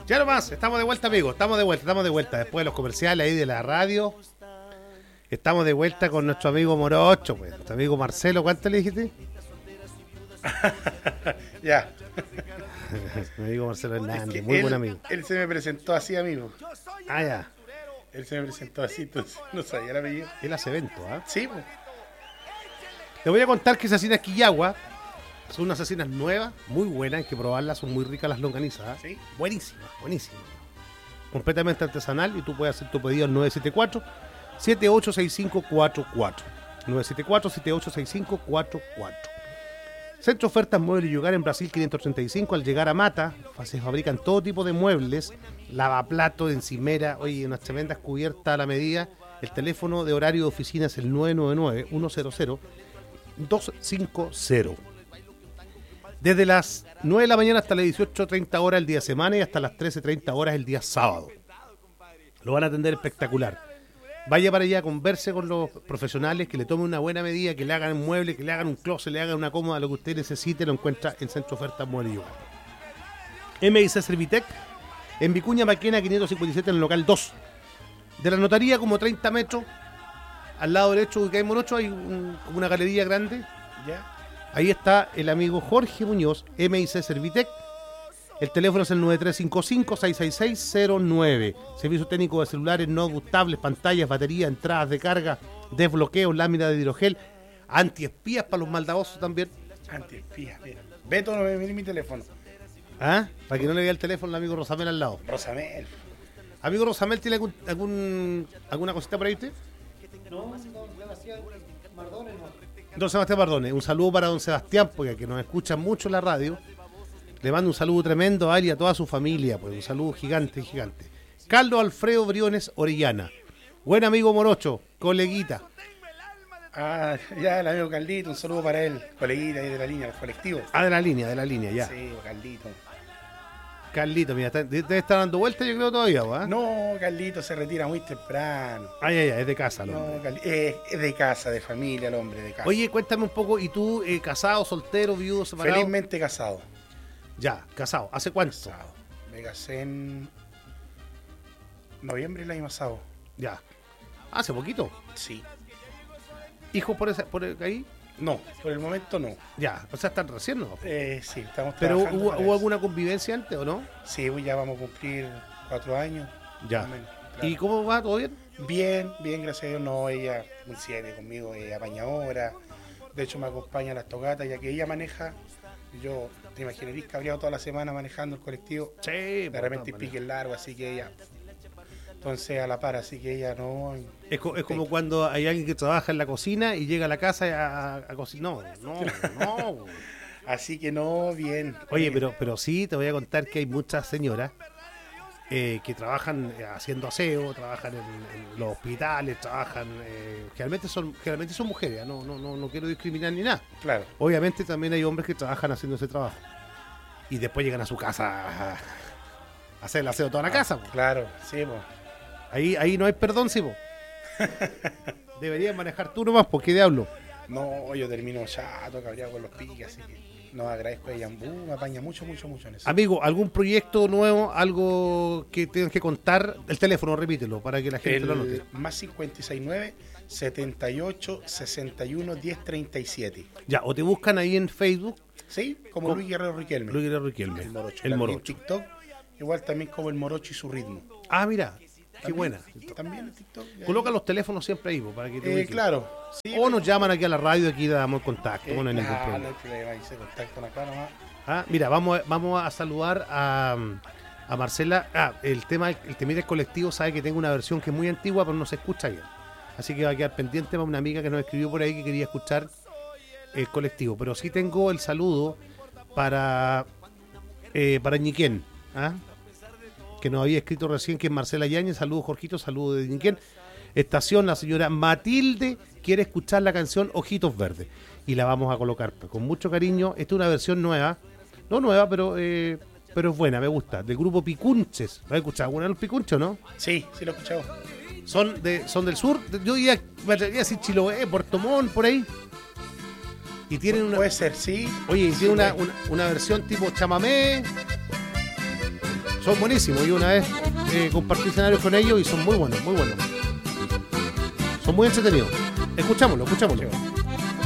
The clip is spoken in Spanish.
Ya nomás, estamos de vuelta, amigos. Estamos de vuelta. Después de los comerciales ahí de la radio. Estamos de vuelta con nuestro amigo Morocho, pues. Nuestro amigo Marcelo, ¿cuánto le dijiste? Ya. Mi amigo Marcelo Hernández, muy buen amigo. Él se me presentó así, amigo. Ah, ya. Él se me presentó así, entonces no sabía el apellido. Él hace evento, ¿ah? Sí, pues. Le voy a contar que Asesinas Quillagua son unas asesinas nuevas, muy buenas, hay que probarlas, son muy ricas las longanizas, ¿ah? Sí. Buenísimas. Completamente artesanal y tú puedes hacer tu pedido al 974-786544. 974-786544. Centro Ofertas Muebles y Hogar en Brasil 535. Al llegar a Mata, se fabrican todo tipo de muebles, lavaplatos, encimera, oye, unas tremendas cubiertas a la medida. El teléfono de horario de oficina es el 999-100-250. Desde las 9 de la mañana hasta las 18:30 horas el día de semana y hasta las 13:30 horas el día sábado. Lo van a atender espectacular. Vaya para allá, converse con los profesionales, que le tomen una buena medida, que le hagan un mueble, que le hagan un closet, le hagan una cómoda, lo que usted necesite, lo encuentra en Centro Ofertas Muebles y Hogar. MIC Servitec, en Vicuña Maquena 557 en el local 2. De la notaría como 30 metros, al lado derecho que hay Morocho, hay como una galería grande. Ya. Ahí está el amigo Jorge Muñoz, MIC Servitec. El teléfono es el 9355-66609. Servicio técnico de celulares, notebooks, tablets, pantallas, baterías, entradas de carga, desbloqueo, lámina de hidrogel, antiespías para los maldadosos también. Antiespías, mira. Beto no me mire mi teléfono. ¿Ah? Para que no le vea el teléfono al amigo Rosamel al lado. Rosamel. Amigo Rosamel, ¿tiene alguna cosita por ahí usted? No, Sebastián Mardones no. Don Sebastián Mardones, un saludo para don Sebastián, porque que nos escucha mucho en la radio. Le mando un saludo tremendo a él y a toda su familia, pues un saludo gigante. Carlos Alfredo Briones Orellana. Buen amigo Morocho, coleguita. Ah, ya, el amigo Caldito, un saludo para él. Coleguita ahí de la línea, los colectivos. Ah, de la línea, ya. Sí, Caldito. Carlito, mira, debe estar dando vueltas, yo creo, todavía, ¿va? No, Caldito se retira muy temprano. Ay, es de casa, ¿no? No, es de casa, de familia, el hombre, de casa. Oye, cuéntame un poco, ¿y tú, casado, soltero, viudo, separado? Felizmente casado. Ya, casado. ¿Hace cuánto? Casado. Me casé en noviembre del año pasado. Ya. ¿Hace poquito? Sí. ¿Hijos por ahí? No, por el momento no. Ya, o sea, están recién, ¿no? Sí, estamos ¿Pero trabajando para hubo eso. alguna convivencia antes o no? Sí, pues ya vamos a cumplir 4 años. Ya. más o menos, claro. ¿Y cómo va? ¿Todo bien? Bien, gracias a Dios. No, ella muy seria conmigo, apañadora. De hecho, me acompaña a las tocatas, ya que ella maneja. Yo, te imaginarás, cabreado toda la semana manejando el colectivo. Sí. De repente pique largo, así que ella... Entonces, a la par, así que ella no... Es como cuando hay alguien que trabaja en la cocina y llega a la casa a cocinar. No. Así que no, bien. Oye, pero sí, te voy a contar que hay muchas señoras que trabajan haciendo aseo, trabajan en los hospitales, trabajan... generalmente son mujeres, no quiero discriminar ni nada. Claro. Obviamente también hay hombres que trabajan haciendo ese trabajo. Y después llegan a su casa a hacer el aseo de toda la casa. Po. Claro, sí, pues. Ahí no hay perdón, sí, po. Deberías manejar tú nomás, ¿por qué diablo? No, yo termino chato, cabreado con los piques, así que no agradezco a Yambú, me apaña mucho en eso. Amigo, ¿algún proyecto nuevo, algo que tengas que contar? El teléfono, repítelo, para que la gente lo anote. Más 569-78-61-1037. Ya, o te buscan ahí en Facebook. Sí, como Luis Guerrero Riquelme. Luis Guerrero Riquelme. El Morocho. En TikTok, igual también como el Morocho y su ritmo. Ah, mira, qué También, buena. También en TikTok. Coloca los teléfonos siempre ahí, po, para que te ubiques. Claro. Sí, O nos llaman aquí a la radio y aquí damos el contacto. No hay ningún no problema. hay problema, ahí se contactan acá nomás. Ah, mira, vamos a saludar a Marcela. El tema del colectivo, sabe que tengo una versión que es muy antigua, pero no se escucha bien. Así que va a quedar pendiente para una amiga que nos escribió por ahí que quería escuchar el colectivo. Pero sí tengo el saludo para Ñiquén, que nos había escrito recién, que es Marcela Yáñez. Saludos, Jorgito, saludos de Ñiquén. Estación, la señora Matilde quiere escuchar la canción Ojitos Verdes y la vamos a colocar con mucho cariño. Esta es una versión nueva, no nueva, pero es buena, me gusta, del grupo Picunches. ¿Lo has escuchado alguna de los Picunches, no? Sí, lo he escuchado. Son del sur, yo me atrevería a decir Chiloé, Puerto Montt, por ahí. Y tienen Puede ser, sí. Oye, y Sí, tiene una versión tipo chamamé. Son buenísimos. Y una vez compartí escenarios con ellos y son muy buenos, muy buenos. Son muy entretenidos. Escuchámoslo.